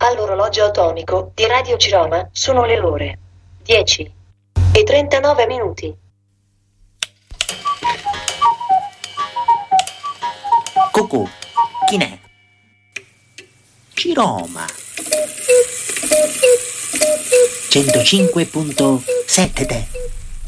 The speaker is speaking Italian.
All'orologio atomico di Radio Ciroma sono le ore 10:39. Cucù, chi n'è? Ciroma 105.7